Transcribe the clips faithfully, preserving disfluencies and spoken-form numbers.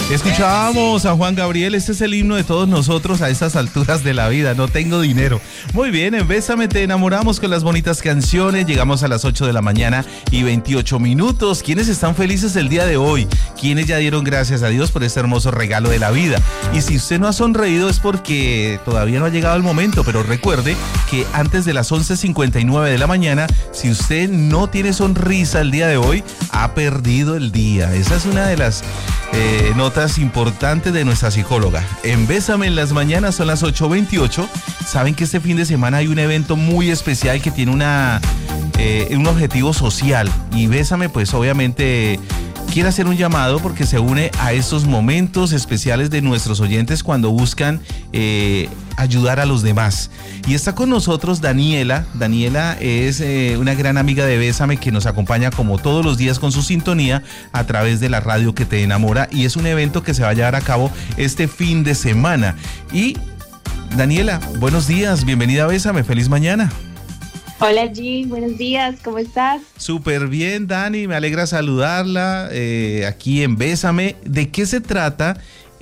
Escuchábamos a Juan Gabriel, este es el himno de todos nosotros a estas alturas de la vida, no tengo dinero. Muy bien, en Bésame te enamoramos con las bonitas canciones, llegamos a las ocho de la mañana y veintiocho minutos. ¿Quiénes están felices el día de hoy? ¿Quiénes ya dieron gracias a Dios por este hermoso regalo de la vida? Y si usted no ha sonreído es porque todavía no ha llegado el momento, pero recuerde que antes de las once cincuenta y nueve de la mañana, si usted no tiene sonrisa el día de hoy, ha perdido el día. Esa es una de las eh, notas importantes de nuestra psicóloga. En Bésame en las mañanas son las ocho veintiocho. Saben que este fin de semana hay un evento muy especial que tiene una eh, un objetivo social, y Bésame pues obviamente quiere hacer un llamado porque se une a estos momentos especiales de nuestros oyentes cuando buscan eh, ayudar a los demás. Y está con nosotros Daniela. Daniela es eh, una gran amiga de Bésame que nos acompaña como todos los días con su sintonía a través de la radio que te enamora, y es un evento que se va a llevar a cabo este fin de semana. Y Daniela, buenos días, bienvenida a Bésame, feliz mañana. Hola Gil, buenos días, ¿cómo estás? Súper bien, Dani, me alegra saludarla eh, aquí en Bésame. ¿De qué se trata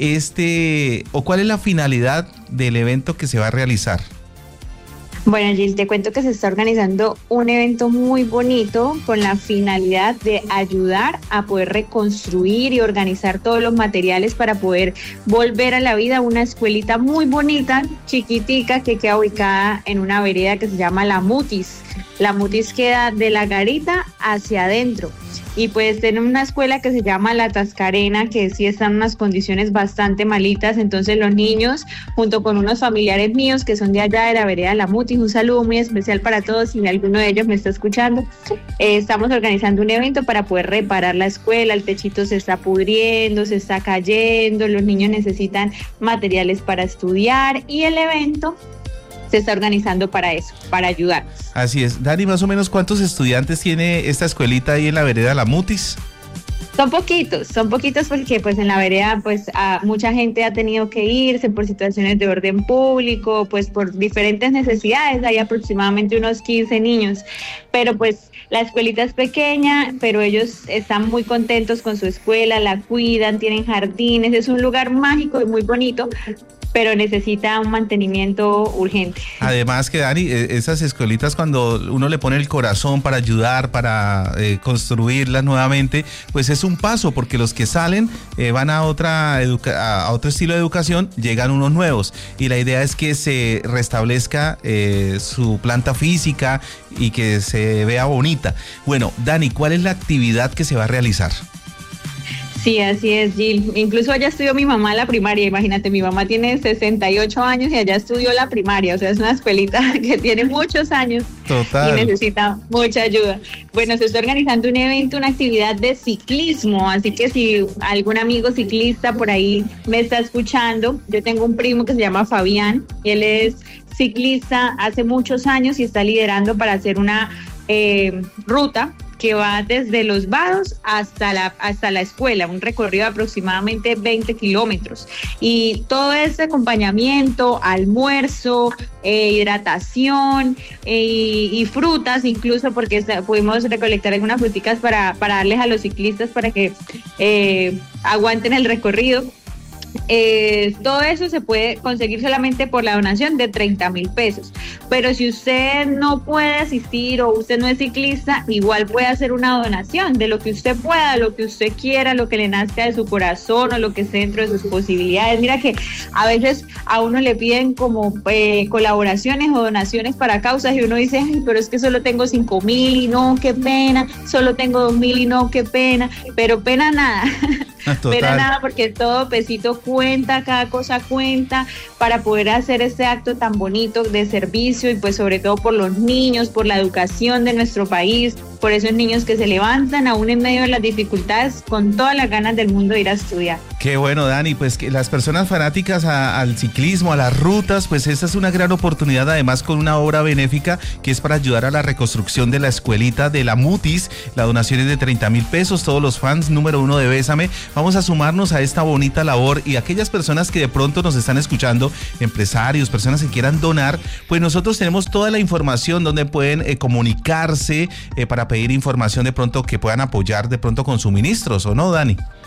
este, o cuál es la finalidad del evento que se va a realizar? Bueno, Gil, te cuento que se está organizando un evento muy bonito con la finalidad de ayudar a poder reconstruir y organizar todos los materiales para poder volver a la vida una escuelita muy bonita, chiquitica, que queda ubicada en una vereda que se llama La Mutis. La Mutis queda de la garita hacia adentro. Y pues tiene una escuela que se llama La Tascarena, que sí está en unas condiciones bastante malitas. Entonces los niños, junto con unos familiares míos que son de allá de la vereda de La Mutis, un saludo muy especial para todos, si alguno de ellos me está escuchando, eh, estamos organizando un evento para poder reparar la escuela. El techito se está pudriendo, se está cayendo, los niños necesitan materiales para estudiar, y el evento se está organizando para eso, para ayudar. Así es. Dani, más o menos ¿cuántos estudiantes tiene esta escuelita ahí en la vereda La Mutis? Son poquitos, son poquitos porque pues en la vereda pues a, mucha gente ha tenido que irse por situaciones de orden público, pues por diferentes necesidades. Hay aproximadamente unos quince niños, pero pues la escuelita es pequeña, pero ellos están muy contentos con su escuela, la cuidan, tienen jardines, es un lugar mágico y muy bonito, pero necesita un mantenimiento urgente. Además que, Dani, esas escuelitas, cuando uno le pone el corazón para ayudar, para eh, construirlas nuevamente, pues es un paso, porque los que salen eh, van a otra educa- a otro estilo de educación, llegan unos nuevos, y la idea es que se restablezca eh, su planta física y que se vea bonita. Bueno, Dani, ¿cuál es la actividad que se va a realizar? Sí, así es, Gil. Incluso allá estudió mi mamá la primaria. Imagínate, mi mamá tiene sesenta y ocho años y allá estudió la primaria. O sea, es una escuelita que tiene muchos años. Total. Y necesita mucha ayuda. Bueno, se está organizando un evento, una actividad de ciclismo. Así que si algún amigo ciclista por ahí me está escuchando, yo tengo un primo que se llama Fabián. Y él es ciclista hace muchos años y está liderando para hacer una eh, ruta que va desde Los Vados hasta la, hasta la escuela, un recorrido de aproximadamente veinte kilómetros. Y todo este acompañamiento, almuerzo, eh, hidratación eh, y, y frutas, incluso porque está, pudimos recolectar algunas fruticas para, para darles a los ciclistas para que eh, aguanten el recorrido. Eh, todo eso se puede conseguir solamente por la donación de treinta mil pesos, pero si usted no puede asistir o usted no es ciclista, igual puede hacer una donación de lo que usted pueda, lo que usted quiera, lo que le nazca de su corazón o lo que esté dentro de sus posibilidades. Mira que a veces a uno le piden como eh, colaboraciones o donaciones para causas y uno dice, ay, pero es que solo tengo cinco mil y no, qué pena, solo tengo dos mil y no, qué pena, pero pena nada. Total. Pena nada, porque todo pesito cuenta, cada cosa cuenta para poder hacer este acto tan bonito de servicio, y pues sobre todo por los niños, por la educación de nuestro país, por esos niños que se levantan aún en medio de las dificultades con todas las ganas del mundo de ir a estudiar. Qué bueno, Dani, pues que las personas fanáticas a, al ciclismo, a las rutas, pues esta es una gran oportunidad, además con una obra benéfica que es para ayudar a la reconstrucción de la escuelita de La Mutis. La donación es de treinta mil pesos, todos los fans número uno de Bésame vamos a sumarnos a esta bonita labor, y aquellas personas que de pronto nos están escuchando, empresarios, personas que quieran donar, pues nosotros tenemos toda la información donde pueden eh, comunicarse eh, para pedir información de pronto que puedan apoyar de pronto con suministros, ¿o no, Dani?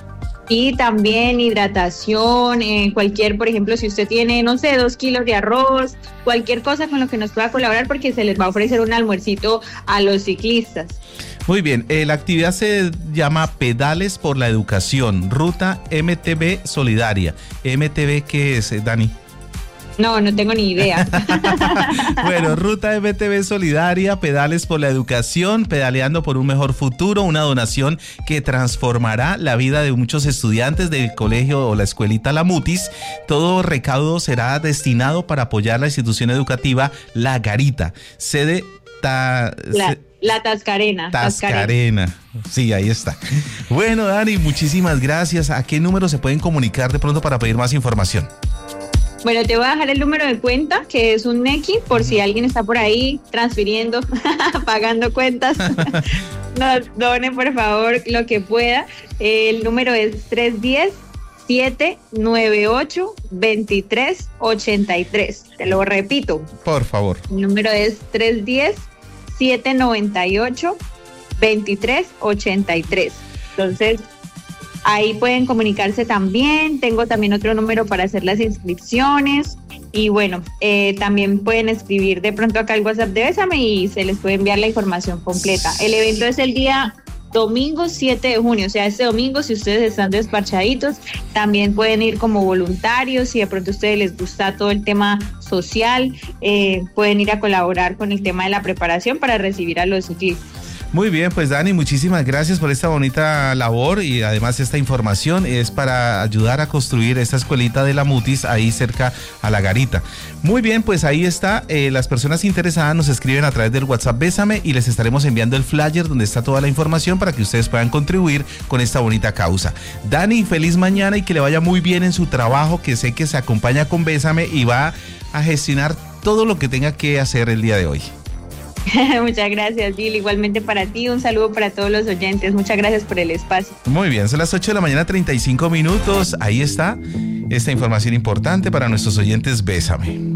Y también hidratación, eh, cualquier, por ejemplo, si usted tiene, no sé, dos kilos de arroz, cualquier cosa con lo que nos pueda colaborar, porque se les va a ofrecer un almuercito a los ciclistas. Muy bien, eh, la actividad se llama Pedales por la Educación, Ruta M T B Solidaria. ¿M T B qué es, eh, Dani? No, no tengo ni idea. Bueno, Ruta M T B Solidaria, Pedales por la Educación, pedaleando por un mejor futuro, una donación que transformará la vida de muchos estudiantes del colegio o la escuelita La Mutis. Todo recaudo será destinado para apoyar la institución educativa La Garita, sede ta, la, se, la Tascarena. Tascarena. Tascarena. Sí, ahí está. Bueno, Dani, muchísimas gracias. ¿A qué número se pueden comunicar de pronto para pedir más información? Bueno, te voy a dejar el número de cuenta, que es un Nequi, por si alguien está por ahí transfiriendo, pagando cuentas. Nos donen, por favor, lo que pueda. El número es tres uno cero, siete nueve ocho, dos tres ocho tres. Te lo repito. Por favor. El número es tres uno cero, siete nueve ocho, dos tres ocho tres. Entonces, ahí pueden comunicarse también. Tengo también otro número para hacer las inscripciones. Y bueno, eh, también pueden escribir de pronto acá al WhatsApp de Bésame y se les puede enviar la información completa. El evento es el día domingo siete de junio, o sea, este domingo, si ustedes están desparchaditos, también pueden ir como voluntarios. Si de pronto a ustedes les gusta todo el tema social, eh, pueden ir a colaborar con el tema de la preparación para recibir a los ciclistas. Muy bien, pues Dani, muchísimas gracias por esta bonita labor y además esta información es para ayudar a construir esta escuelita de La Mutis ahí cerca a La Garita. Muy bien, pues ahí está, eh, las personas interesadas nos escriben a través del WhatsApp Bésame y les estaremos enviando el flyer donde está toda la información para que ustedes puedan contribuir con esta bonita causa. Dani, feliz mañana y que le vaya muy bien en su trabajo, que sé que se acompaña con Bésame y va a gestionar todo lo que tenga que hacer el día de hoy. Muchas gracias, Gil. Igualmente para ti, un saludo para todos los oyentes. Muchas gracias por el espacio. Muy bien, son las ocho de la mañana, treinta y cinco minutos. Ahí está esta información importante para nuestros oyentes. Bésame.